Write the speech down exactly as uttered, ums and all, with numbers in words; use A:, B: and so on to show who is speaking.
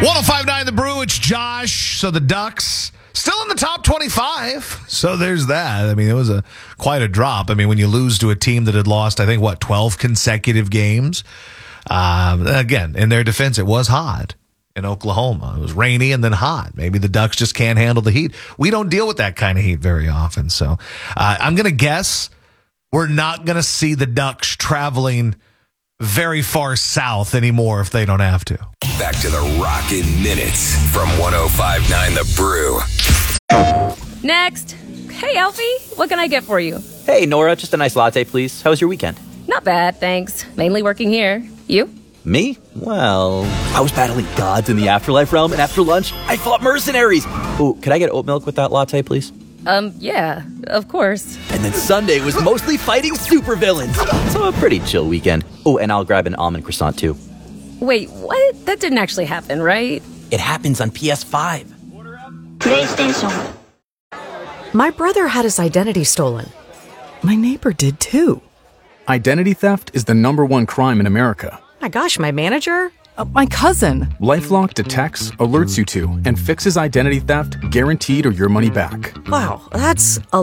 A: one oh five point nine The Brew, it's Josh. So the Ducks still in the top twenty-five. So there's that. I mean, it was a quite a drop. I mean, when you lose to a team that had lost, I think, what, twelve consecutive games? Um, again, in their defense, it was hot in Oklahoma. It was rainy and then hot. Maybe the Ducks just can't handle the heat. We don't deal with that kind of heat very often. So uh, I'm going to guess we're not going to see the Ducks traveling very far south anymore if they don't have to.
B: Back to the Rockin' Minutes from one oh five point nine The Brew.
C: Next. Hey, Alfie, what can I get for you?
D: Hey, Nora, just a nice latte, please. How was your weekend?
C: Not bad, thanks. Mainly working here. You?
D: Me? Well, I was battling gods in the afterlife realm, and after lunch, I fought mercenaries. Oh, could I get oat milk with that latte, please?
C: Um, yeah, of course.
D: And then Sunday was mostly fighting supervillains. So a pretty chill weekend. Oh, and I'll grab an almond croissant, too.
C: Wait, what? That didn't actually happen, right?
D: It happens on P S five.
E: PlayStation.
F: My brother had his identity stolen.
G: My neighbor did too. Identity theft is the number one crime in America.
F: My gosh, my manager?
G: Uh, my cousin. LifeLock detects, alerts you to, and fixes identity theft guaranteed or your money back.
F: Wow, that's a